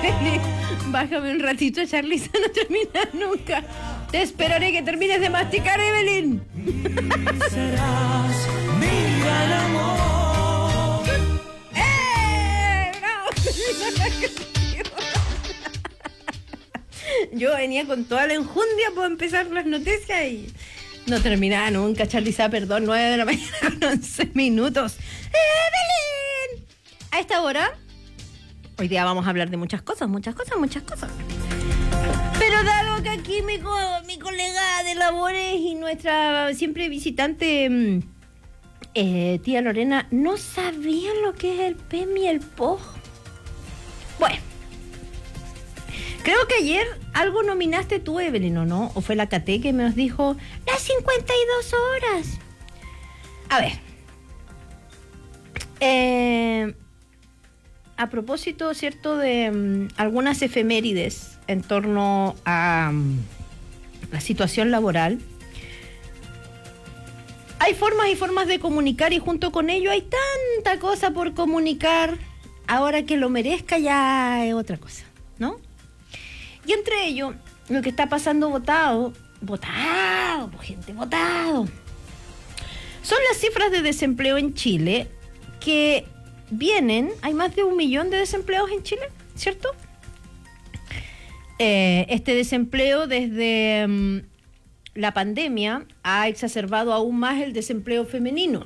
Bájame un ratito, Charliza, no terminas nunca. Te esperaré que termines de masticar, Evelyn. Serás mi gran amor. ¡Bravo! Yo venía con toda la enjundia para empezar las noticias y no terminaba nunca, Charliza, perdón, 9 de la mañana con 11 minutos. ¡Evelyn! A esta hora, hoy día vamos a hablar de muchas cosas. Pero dado que aquí mi colega de labores y nuestra siempre visitante tía Lorena no sabían lo que es el PEM y el POG. Bueno, creo que ayer algo nominaste tú, Evelyn, ¿o no? ¿O fue la Cate que nos dijo las 52 horas? A ver. A propósito, ¿cierto?, de algunas efemérides en torno a la situación laboral. Hay formas y formas de comunicar y junto con ello hay tanta cosa por comunicar. Ahora que lo merezca ya es otra cosa, ¿no? Y entre ello, lo que está pasando votado, gente, votado. Son las cifras de desempleo en Chile que hay más de 1 millón de desempleados en Chile, ¿cierto? Este desempleo desde la pandemia ha exacerbado aún más el desempleo femenino.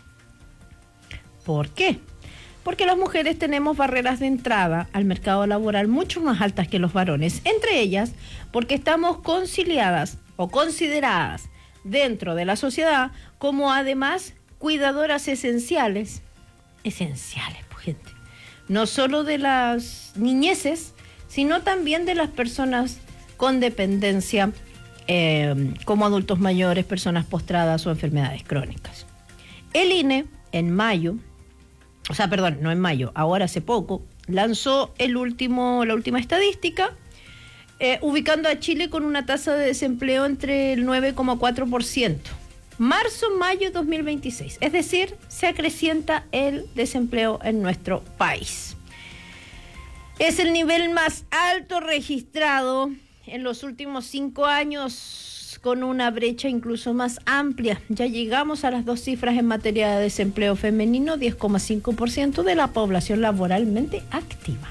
¿Por qué? Porque las mujeres tenemos barreras de entrada al mercado laboral mucho más altas que los varones, entre ellas porque estamos conciliadas o consideradas dentro de la sociedad como además cuidadoras esenciales, pues, gente, no solo de las niñeces, sino también de las personas con dependencia, como adultos mayores, personas postradas o enfermedades crónicas. El INE en mayo, no en mayo, ahora hace poco, lanzó la última estadística, ubicando a Chile con una tasa de desempleo entre el 9,4%. Marzo-mayo 2026, es decir, se acrecienta el desempleo en nuestro país. Es el nivel más alto registrado en los últimos 5 años, con una brecha incluso más amplia. Ya llegamos a las 2 cifras en materia de desempleo femenino, 10,5% de la población laboralmente activa.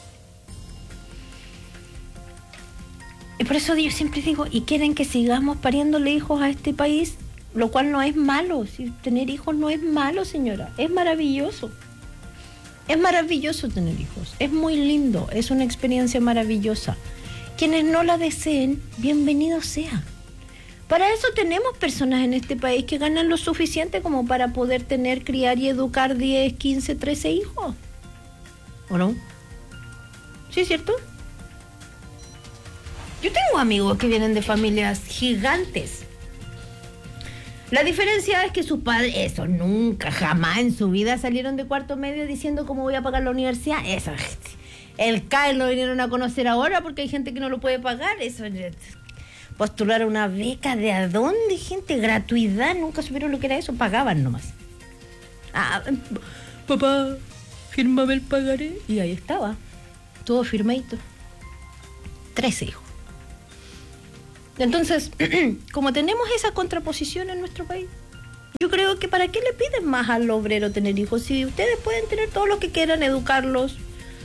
Y por eso yo siempre digo, ¿y quieren que sigamos pariéndole hijos a este país? Lo cual no es malo. Si tener hijos no es malo, señora. Es maravilloso. Es maravilloso tener hijos. Es muy lindo. Es una experiencia maravillosa. Quienes no la deseen, bienvenido sea. Para eso tenemos personas en este país que ganan lo suficiente como para poder tener, criar y educar 10, 15, 13 hijos. ¿O no? ¿Sí es cierto? Yo tengo amigos que vienen de familias gigantes. La diferencia es que sus padres, eso nunca, jamás en su vida salieron de cuarto medio diciendo cómo voy a pagar la universidad. Eso, el CAE lo vinieron a conocer ahora porque hay gente que no lo puede pagar. Eso, postular una beca, ¿de a dónde, gente? Gratuidad, nunca supieron lo que era eso, pagaban nomás. Papá, fírmame el pagaré. Y ahí estaba, todo firmadito. 13 hijos. Entonces, como tenemos esa contraposición en nuestro país, yo creo que ¿para qué le piden más al obrero tener hijos? Si ustedes pueden tener todo lo que quieran, educarlos,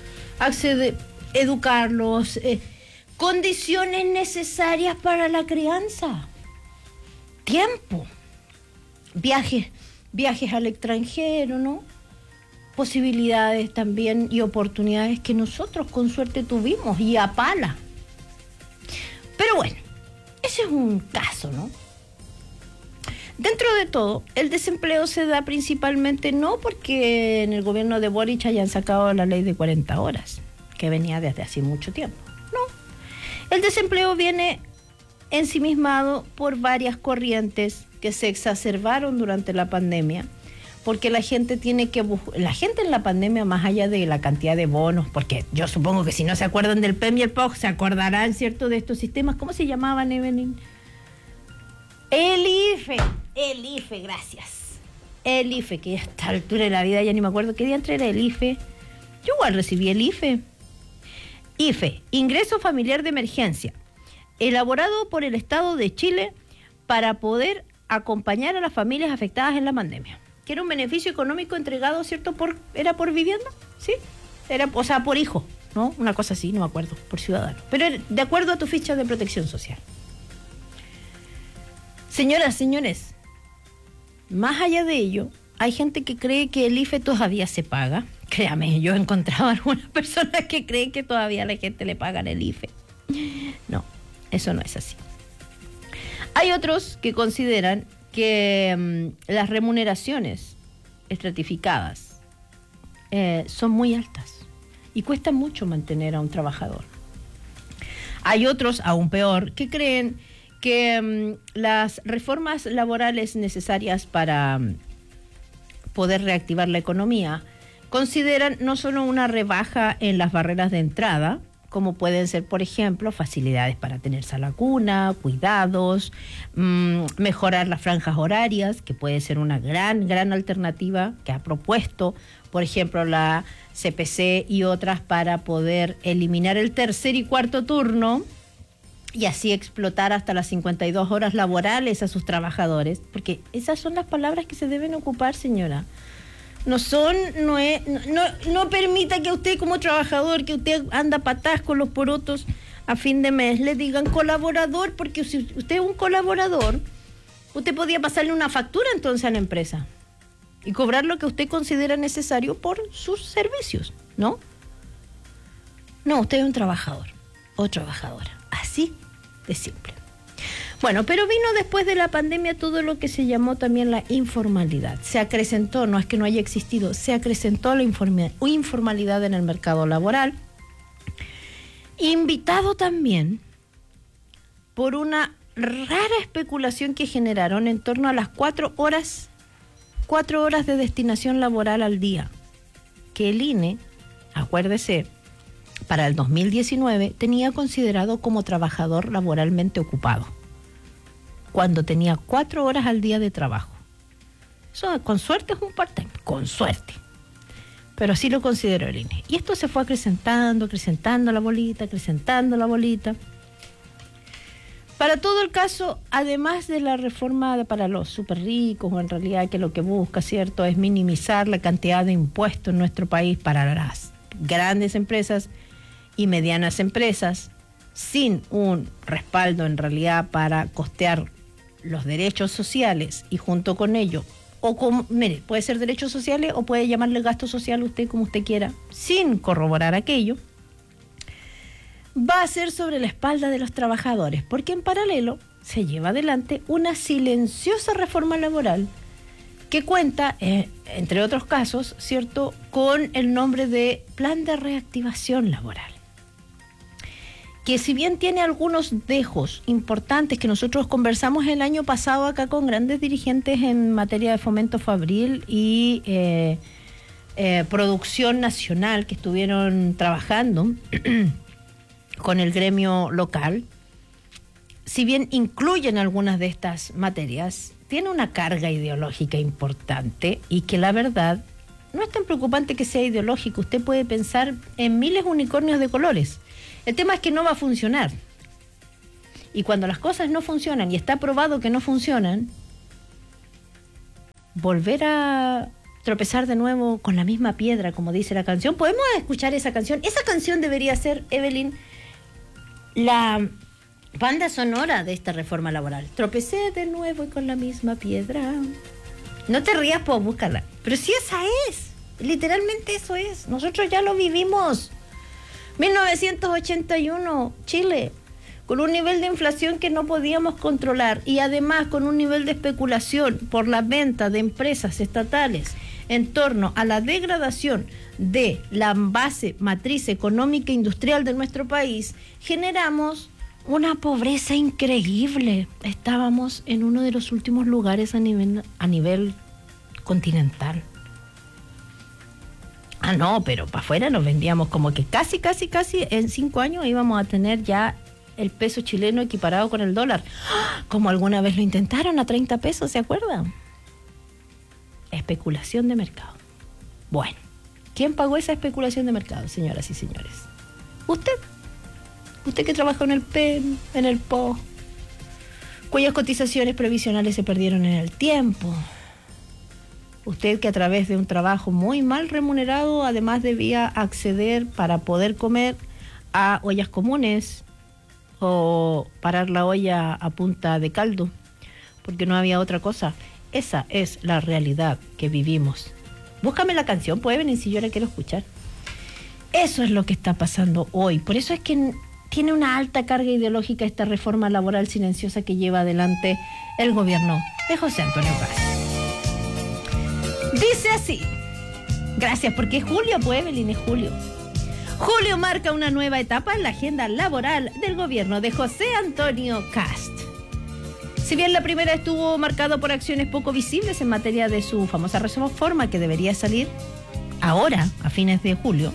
condiciones necesarias para la crianza, tiempo, viajes al extranjero, ¿no? Posibilidades también y oportunidades que nosotros con suerte tuvimos y a pala. Pero bueno, ese es un caso, ¿no? Dentro de todo, el desempleo se da principalmente no porque en el gobierno de Boric hayan sacado la ley de 40 horas, que venía desde hace mucho tiempo. No. El desempleo viene ensimismado por varias corrientes que se exacerbaron durante la pandemia, porque la gente en la pandemia, más allá de la cantidad de bonos, porque yo supongo que si no se acuerdan del PEM y el POG, se acordarán, ¿cierto?, de estos sistemas. ¿Cómo se llamaban, Evelyn? El IFE, gracias. El IFE, que a esta altura de la vida ya ni me acuerdo qué día era el IFE. Yo igual recibí el IFE. IFE, Ingreso Familiar de Emergencia, elaborado por el Estado de Chile para poder acompañar a las familias afectadas en la pandemia. Que era un beneficio económico entregado, ¿cierto? ¿Era por vivienda? ¿Sí? O sea, por hijo, ¿no? Una cosa así, no me acuerdo, por ciudadano. Pero de acuerdo a tu ficha de protección social. Señoras, señores, más allá de ello, hay gente que cree que el IFE todavía se paga. Créame, yo he encontrado algunas personas que creen que todavía a la gente le pagan el IFE. No, eso no es así. Hay otros que consideran que las remuneraciones estratificadas son muy altas y cuesta mucho mantener a un trabajador. Hay otros, aún peor, que creen que las reformas laborales necesarias para poder reactivar la economía consideran no solo una rebaja en las barreras de entrada, como pueden ser, por ejemplo, facilidades para tenerse a la cuna, cuidados, mejorar las franjas horarias, que puede ser una gran alternativa que ha propuesto, por ejemplo, la CPC y otras para poder eliminar el tercer y cuarto turno y así explotar hasta las 52 horas laborales a sus trabajadores, porque esas son las palabras que se deben ocupar, señora. No permita que usted como trabajador, que usted anda patás con los porotos a fin de mes, le digan colaborador, porque si usted es un colaborador, usted podía pasarle una factura entonces a la empresa y cobrar lo que usted considera necesario por sus servicios, ¿no? No, usted es un trabajador o trabajadora, así de simple. Bueno, pero vino después de la pandemia todo lo que se llamó también la informalidad. Se acrecentó, no es que no haya existido, se acrecentó la informalidad en el mercado laboral, invitado también por una rara especulación que generaron en torno a las 4 horas de destinación laboral al día, que el INE, acuérdese, para el 2019 tenía considerado como trabajador laboralmente ocupado, cuando tenía 4 horas al día de trabajo. Eso con suerte es un part-time, con suerte. Pero así lo consideró el INE. Y esto se fue acrecentando la bolita. Para todo el caso, además de la reforma para los súper ricos, o en realidad que lo que busca, ¿cierto?, es minimizar la cantidad de impuestos en nuestro país para las grandes empresas y medianas empresas, sin un respaldo en realidad para costear los derechos sociales y junto con ello, mire, puede ser derechos sociales o puede llamarle gasto social usted como usted quiera, sin corroborar aquello, va a ser sobre la espalda de los trabajadores, porque en paralelo se lleva adelante una silenciosa reforma laboral que cuenta, entre otros casos, ¿cierto?, con el nombre de Plan de Reactivación Laboral, que si bien tiene algunos dejos importantes que nosotros conversamos el año pasado acá con grandes dirigentes en materia de fomento fabril y producción nacional que estuvieron trabajando con el gremio local, si bien incluyen algunas de estas materias, tiene una carga ideológica importante y que la verdad no es tan preocupante que sea ideológico. Usted puede pensar en miles de unicornios de colores. El tema es que no va a funcionar. Y cuando las cosas no funcionan y está probado que no funcionan, volver a tropezar de nuevo con la misma piedra, como dice la canción. ¿Podemos escuchar esa canción? Esa canción debería ser, Evelyn, la banda sonora de esta reforma laboral. Tropecé de nuevo y con la misma piedra. No te rías, pues búscala. Pero sí, esa es. Literalmente eso es. Nosotros ya lo vivimos. 1981, Chile, con un nivel de inflación que no podíamos controlar y además con un nivel de especulación por la venta de empresas estatales en torno a la degradación de la base matriz económica e industrial de nuestro país, generamos una pobreza increíble. Estábamos en uno de los últimos lugares a nivel continental. Ah, no, pero para afuera nos vendíamos como que casi en 5 años íbamos a tener ya el peso chileno equiparado con el dólar. Como alguna vez lo intentaron a 30 pesos, ¿se acuerdan? Especulación de mercado. Bueno, ¿quién pagó esa especulación de mercado, señoras y señores? Usted que trabajó en el PEM, en el PO, cuyas cotizaciones previsionales se perdieron en el tiempo. Usted que a través de un trabajo muy mal remunerado, además debía acceder para poder comer a ollas comunes o parar la olla a punta de caldo, porque no había otra cosa. Esa es la realidad que vivimos. Búscame la canción, puede venir si yo la quiero escuchar. Eso es lo que está pasando hoy. Por eso es que tiene una alta carga ideológica esta reforma laboral silenciosa que lleva adelante el gobierno de José Antonio Kast. Dice así. Gracias, porque es julio, pues, Evelyn, es julio. Julio marca una nueva etapa en la agenda laboral del gobierno de José Antonio Kast. Si bien la primera estuvo marcada por acciones poco visibles en materia de su famosa reforma que debería salir ahora, a fines de julio,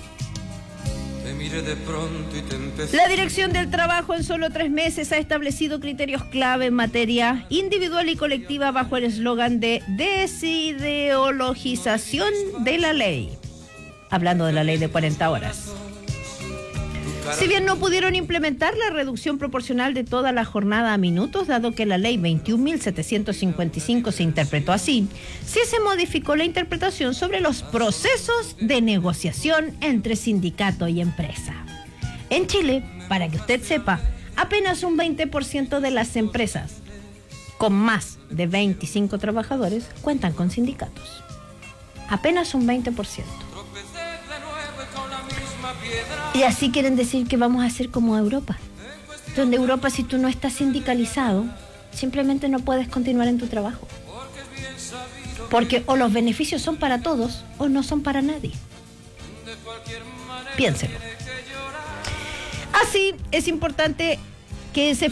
la Dirección del Trabajo en solo 3 meses ha establecido criterios clave en materia individual y colectiva bajo el eslogan de desideologización de la ley. Hablando de la ley de 40 horas. Si bien no pudieron implementar la reducción proporcional de toda la jornada a minutos, dado que la ley 21.755 se interpretó así, sí se modificó la interpretación sobre los procesos de negociación entre sindicato y empresa. En Chile, para que usted sepa, apenas un 20% de las empresas con más de 25 trabajadores cuentan con sindicatos. Apenas un 20%. Y así quieren decir que vamos a ser como Europa, donde Europa, si tú no estás sindicalizado, simplemente no puedes continuar en tu trabajo, porque o los beneficios son para todos o no son para nadie. Piénselo. Así es importante que se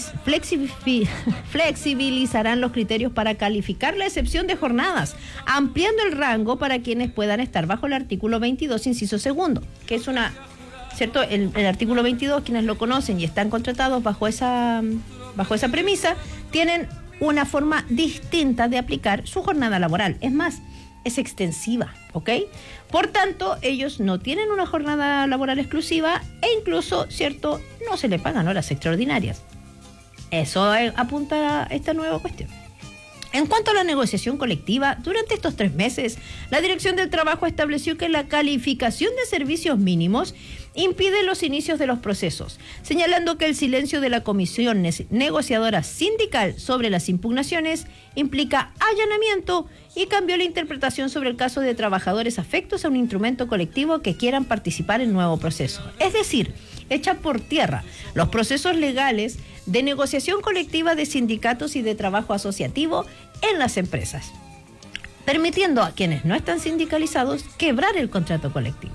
flexibilizarán los criterios para calificar la excepción de jornadas, ampliando el rango para quienes puedan estar bajo el artículo 22, inciso segundo, que es una, ¿cierto? El artículo 22, quienes lo conocen y están contratados bajo esa premisa, tienen una forma distinta de aplicar su jornada laboral. Es más, es extensiva, ¿ok? Por tanto, ellos no tienen una jornada laboral exclusiva e incluso, ¿cierto?, no se le pagan horas extraordinarias. Eso apunta a esta nueva cuestión. En cuanto a la negociación colectiva, durante estos 3 meses, la Dirección del Trabajo estableció que la calificación de servicios mínimos impide los inicios de los procesos, señalando que el silencio de la comisión negociadora sindical sobre las impugnaciones implica allanamiento y cambió la interpretación sobre el caso de trabajadores afectos a un instrumento colectivo que quieran participar en nuevo proceso. Es decir, echa por tierra los procesos legales de negociación colectiva de sindicatos y de trabajo asociativo en las empresas, permitiendo a quienes no están sindicalizados quebrar el contrato colectivo.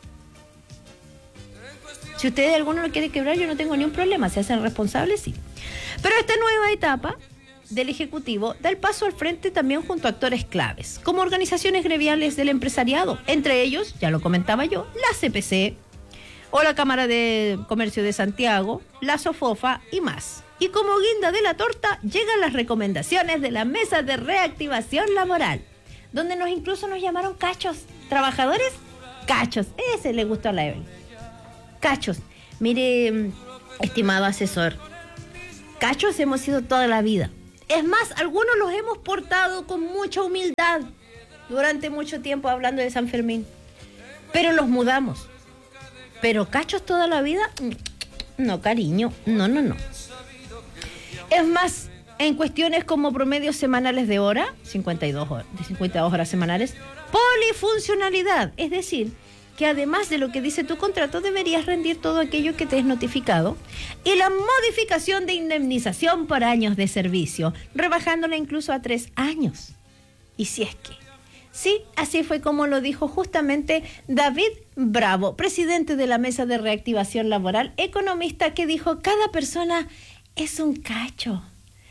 Si usted de alguno lo quiere quebrar, yo no tengo ni un problema, se hacen responsables, sí. Pero esta nueva etapa del Ejecutivo da el paso al frente también junto a actores claves, como organizaciones gremiales del empresariado, entre ellos, ya lo comentaba yo, la CPC, o la Cámara de Comercio de Santiago, la SOFOFA y más. Y como guinda de la torta, llegan las recomendaciones de la Mesa de Reactivación Laboral, donde incluso nos llamaron cachos. ¿Trabajadores? Cachos. Ese le gustó a la Evelyn. Cachos. Mire, estimado asesor, cachos hemos sido toda la vida. Es más, algunos los hemos portado con mucha humildad durante mucho tiempo hablando de San Fermín. Pero los mudamos. Pero cachos toda la vida, no, cariño, no. Es más, en cuestiones como promedios semanales de hora, 52 horas semanales, polifuncionalidad, es decir, que además de lo que dice tu contrato deberías rendir todo aquello que te es notificado, y la modificación de indemnización por años de servicio, rebajándola incluso a 3 años. Y si es que sí, así fue como lo dijo justamente David Bravo, presidente de la Mesa de Reactivación Laboral, economista, que dijo: cada persona es un cacho.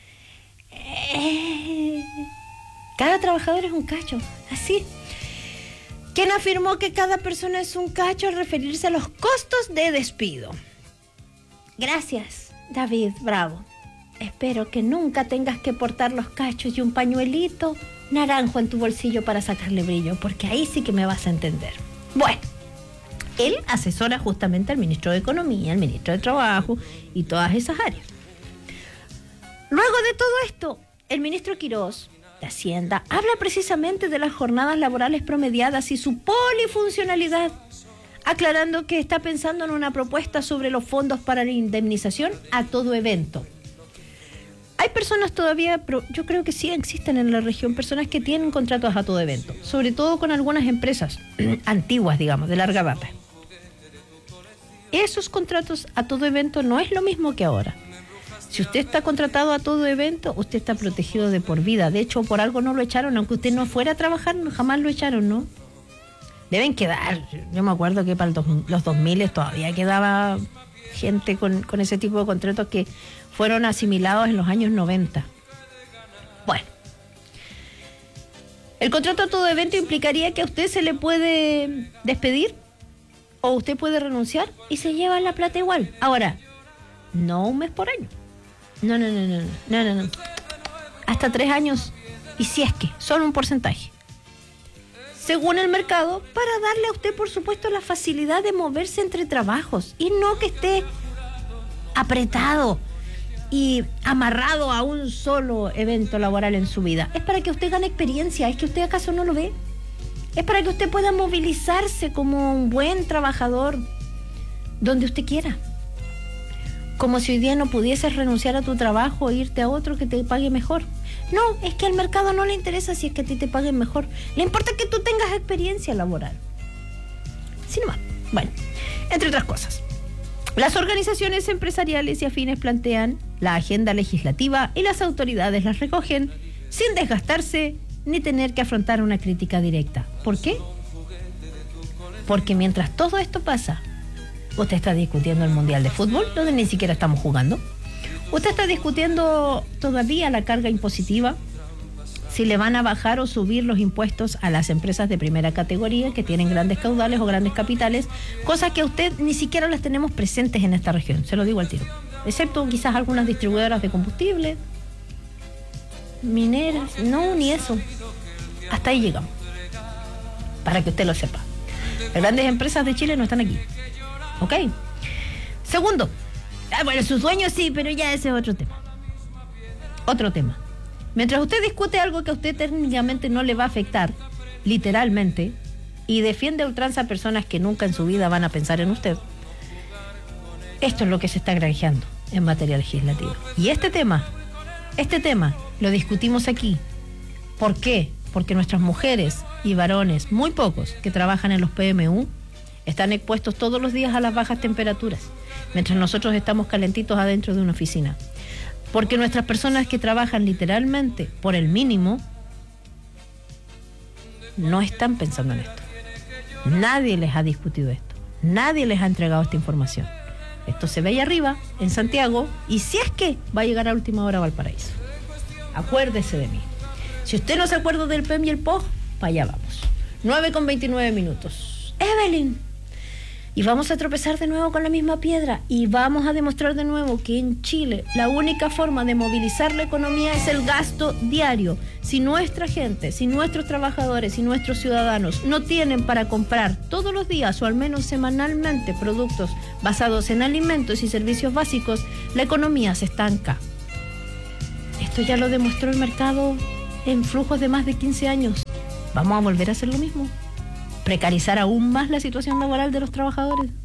Cada trabajador es un cacho, así. Quien afirmó que cada persona es un cacho al referirse a los costos de despido. Gracias, David Bravo. Espero que nunca tengas que portar los cachos y un pañuelito naranjo en tu bolsillo para sacarle brillo, porque ahí sí que me vas a entender. Bueno, Él asesora justamente al ministro de Economía, al ministro de Trabajo y todas esas áreas. Luego de todo esto, el ministro Quirós de Hacienda habla precisamente de las jornadas laborales promediadas y su polifuncionalidad, aclarando que está pensando en una propuesta sobre los fondos para la indemnización a todo evento. Hay personas todavía, pero yo creo que sí existen en la región, personas que tienen contratos a todo evento, sobre todo con algunas empresas antiguas, digamos, de larga data. Esos contratos a todo evento no es lo mismo que ahora. Si usted está contratado a todo evento, usted está protegido de por vida. De hecho, por algo no lo echaron, aunque usted no fuera a trabajar, jamás lo echaron, ¿no? Deben quedar. Yo me acuerdo que para los 2000 todavía quedaba gente con ese tipo de contratos que fueron asimilados en los años 90. Bueno. El contrato a todo evento implicaría que a usted se le puede despedir o usted puede renunciar y se lleva la plata igual. Ahora, no un mes por año. No. Hasta 3 años, y si es que, solo un porcentaje. Según el mercado, para darle a usted, por supuesto, la facilidad de moverse entre trabajos y no que esté apretado y amarrado a un solo evento laboral en su vida. Es para que usted gane experiencia. ¿Es que usted acaso no lo ve? Es para que usted pueda movilizarse como un buen trabajador donde usted quiera. Como si hoy día no pudieses renunciar a tu trabajo e irte a otro que te pague mejor. No, es que al mercado no le interesa si es que a ti te paguen mejor. Le importa que tú tengas experiencia laboral. Sin más. Bueno, entre otras cosas, las organizaciones empresariales y afines plantean la agenda legislativa y las autoridades las recogen sin desgastarse ni tener que afrontar una crítica directa. ¿Por qué? Porque mientras todo esto pasa, usted está discutiendo el Mundial de Fútbol, donde ni siquiera estamos jugando. Usted está discutiendo todavía la carga impositiva, si le van a bajar o subir los impuestos a las empresas de primera categoría que tienen grandes caudales o grandes capitales, cosas que a usted ni siquiera las tenemos presentes en esta región, se lo digo al tiro. Excepto quizás algunas distribuidoras de combustible, mineras, no, ni eso. Hasta ahí llegamos. Para que usted lo sepa. Las grandes empresas de Chile no están aquí. ¿Ok? Segundo, bueno, sus dueños sí, pero ya ese es otro tema. Otro tema. Mientras usted discute algo que a usted técnicamente no le va a afectar, literalmente, y defiende a ultranza a personas que nunca en su vida van a pensar en usted, esto es lo que se está granjeando en materia legislativa. Y este tema lo discutimos aquí. ¿Por qué? Porque nuestras mujeres y varones, muy pocos, que trabajan en los PMU, están expuestos todos los días a las bajas temperaturas, mientras nosotros estamos calentitos adentro de una oficina. Porque nuestras personas que trabajan literalmente por el mínimo no están pensando en esto. Nadie les ha discutido esto. Nadie les ha entregado esta información. Esto se ve ahí arriba, en Santiago, y si es que va a llegar a última hora a Valparaíso. Acuérdese de mí. Si usted no se acuerda del PEM y el POG, para allá vamos. 9:29. Evelyn. Y vamos a tropezar de nuevo con la misma piedra y vamos a demostrar de nuevo que en Chile la única forma de movilizar la economía es el gasto diario. Si nuestra gente, si nuestros trabajadores, si nuestros ciudadanos no tienen para comprar todos los días o al menos semanalmente productos basados en alimentos y servicios básicos, la economía se estanca. Esto ya lo demostró el mercado en flujos de más de 15 años. ¿Vamos a volver a hacer lo mismo? ¿Precarizar aún más la situación laboral de los trabajadores?